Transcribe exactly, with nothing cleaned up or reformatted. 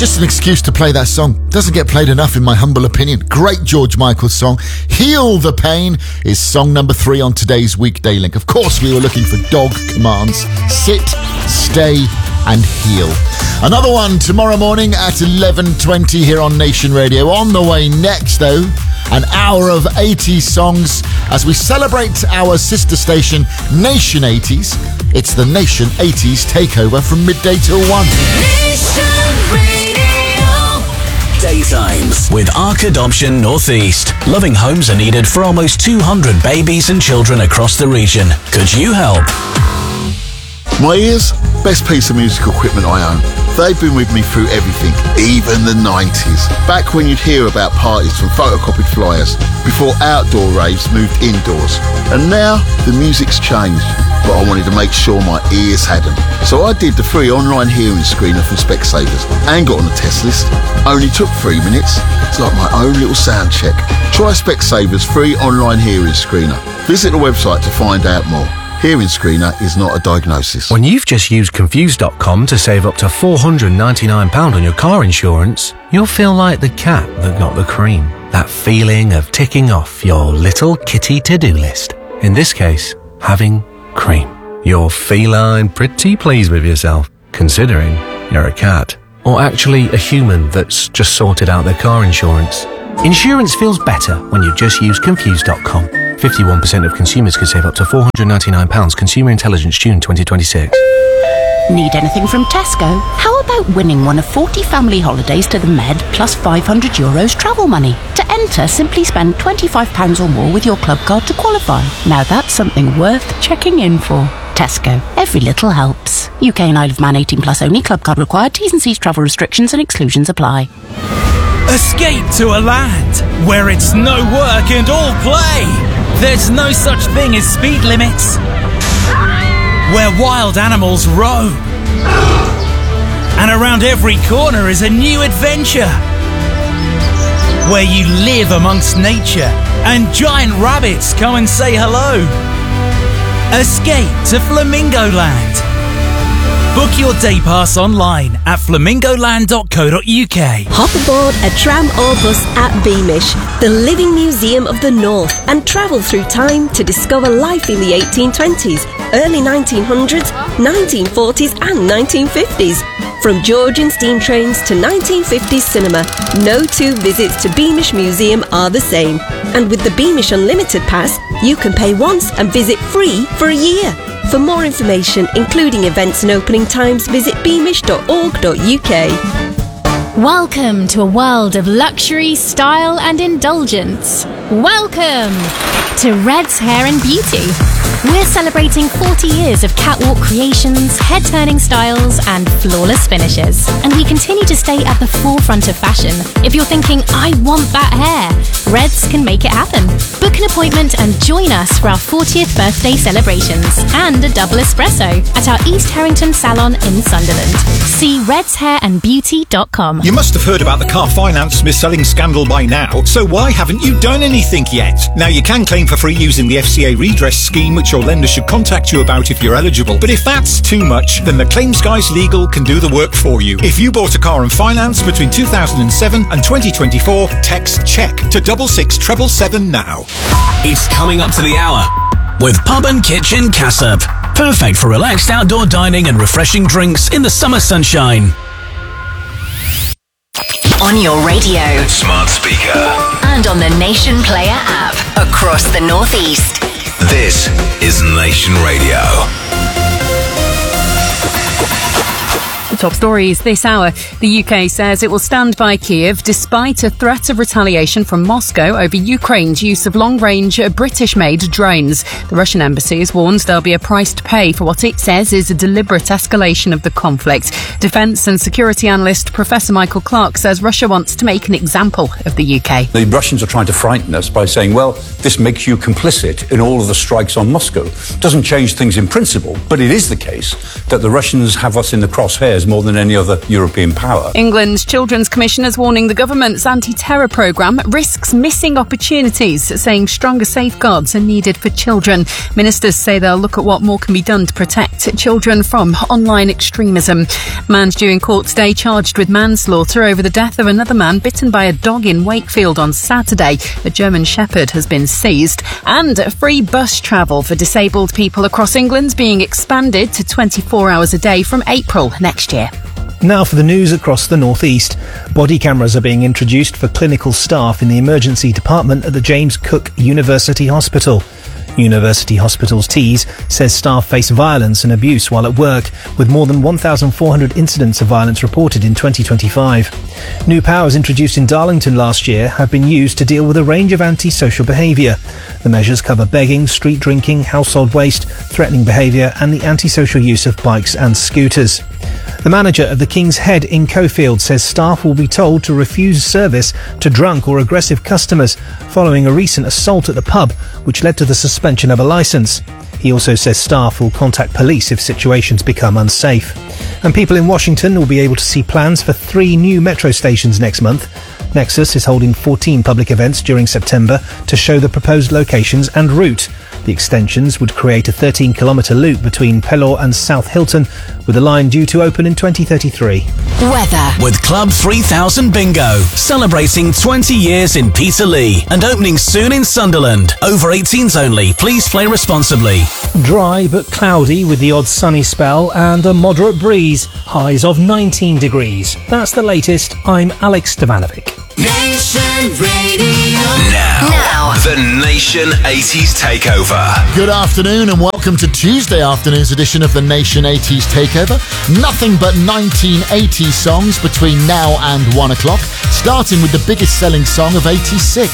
just an excuse to play that song. Doesn't get played enough in my humble opinion. Great George Michael song. Heal the Pain is song number three on today's Weekday Link. Of course, we were looking for dog commands. Sit, stay and heal. Another one tomorrow morning at eleven twenty here on Nation Radio. On the way next, though, an hour of eighties songs as we celebrate our sister station, Nation eighties. It's the Nation eighties takeover from midday till one. Nation Radio. Daytimes with Ark Adoption Northeast. Loving homes are needed for almost two hundred babies and children across the region. Could you help? My ears, best piece of musical equipment I own. They've been with me through everything, even the nineties. Back when you'd hear about parties from photocopied flyers, before outdoor raves moved indoors. And now, the music's changed, but I wanted to make sure my ears hadn't. So I did the free online hearing screener from Specsavers and got on the test list. Only took three minutes. It's like my own little sound check. Try Specsavers free online hearing screener. Visit the website to find out more. Hearing screener is not a diagnosis. When you've just used Confused dot com to save up to four hundred ninety-nine pounds on your car insurance, you'll feel like the cat that got the cream. That feeling of ticking off your little kitty to-do list. In this case, having cream. You're feline pretty pleased with yourself, considering you're a cat. Or actually a human that's just sorted out their car insurance. Insurance feels better when you just use Confused dot com. fifty-one percent of consumers could save up to four hundred ninety-nine pounds. Consumer Intelligence, June twenty twenty-six. Need anything from Tesco? How about winning one of forty family holidays to the Med plus five hundred euros travel money? To enter, simply spend twenty-five pounds or more with your club card to qualify. Now that's something worth checking in for. Tesco. Every little helps. U K and Isle of Man eighteen plus only. Club card required. T's and C's, travel restrictions and exclusions apply. Escape to a land where it's no work and all play. There's no such thing as speed limits. Where wild animals roam. And around every corner is a new adventure. Where you live amongst nature and giant rabbits come and say hello. Escape to Flamingo Land. Book your day pass online at flamingo land dot co dot uk. Hop aboard a tram or bus at Beamish, the living museum of the North, and travel through time to discover life in the eighteen twenties, early nineteen hundreds, nineteen forties and nineteen fifties. From Georgian steam trains to nineteen fifties cinema, no two visits to Beamish Museum are the same. And with the Beamish Unlimited Pass, you can pay once and visit free for a year. For more information, including events and opening times, visit beamish dot org dot uk. Welcome to a world of luxury, style and indulgence. Welcome to Red's Hair and Beauty. We're celebrating forty years of catwalk creations, head-turning styles and flawless finishes. And we continue to stay at the forefront of fashion. If you're thinking, I want that hair, Reds can make it happen. Book an appointment and join us for our fortieth birthday celebrations and a double espresso at our East Harrington salon in Sunderland. See reds hair and beauty dot com. You must have heard about the car finance mis-selling scandal by now, so why haven't you done anything yet? Now, you can claim for free using the F C A redress scheme, which your lender should contact you about if you're eligible. But if that's too much, then the Claims Guys Legal can do the work for you. If you bought a car on finance between two thousand seven and twenty twenty-four, text CHECK to double six treble seven now. It's coming up to the hour with Pub and Kitchen Cassup. Perfect for relaxed outdoor dining and refreshing drinks in the summer sunshine. On your radio, smart speaker, and on the Nation Player app across the Northeast. This is Nation Radio. Top stories this hour. The U K says it will stand by Kyiv despite a threat of retaliation from Moscow over Ukraine's use of long-range British-made drones. The Russian embassy has warned there'll be a price to pay for what it says is a deliberate escalation of the conflict. Defence and security analyst Professor Michael Clark says Russia wants to make an example of the U K. The Russians are trying to frighten us by saying, well, this makes you complicit in all of the strikes on Moscow. Doesn't change things in principle, but it is the case that the Russians have us in the crosshairs more than any other European power. England's Children's Commission is warning the government's anti-terror programme risks missing opportunities, saying stronger safeguards are needed for children. Ministers say they'll look at what more can be done to protect children from online extremism. Man's due in court today charged with manslaughter over the death of another man bitten by a dog in Wakefield on Saturday. A German Shepherd has been seized. And free bus travel for disabled people across England being expanded to twenty-four hours a day from April next year. Now for the news across the North East. Body cameras are being introduced for clinical staff in the emergency department at the James Cook University Hospital. University Hospital's Tees says staff face violence and abuse while at work, with more than one thousand four hundred incidents of violence reported in twenty twenty-five. New powers introduced in Darlington last year have been used to deal with a range of antisocial behaviour. The measures cover begging, street drinking, household waste, threatening behaviour and the antisocial use of bikes and scooters. The manager of the King's Head in Cofield says staff will be told to refuse service to drunk or aggressive customers following a recent assault at the pub, which led to the suspension of a licence. He also says staff will contact police if situations become unsafe. And people in Washington will be able to see plans for three new metro stations next month. Nexus is holding fourteen public events during September to show the proposed locations and route. The extensions would create a thirteen kilometre loop between Pelor and South Hilton, with the line due to open in twenty thirty-three. Weather. With Club three thousand Bingo, celebrating twenty years in Peterlee and opening soon in Sunderland. Over eighteens only. Please play responsibly. Dry but cloudy with the odd sunny spell and a moderate breeze. Highs of nineteen degrees. That's the latest. I'm Alex Stevanovic. Nation Radio. Now, now, the Nation eighties Takeover. Good afternoon and welcome to Tuesday afternoon's edition of the Nation eighties Takeover. Nothing but nineteen eighties songs between now and one o'clock, starting with the biggest selling song of eighty-six.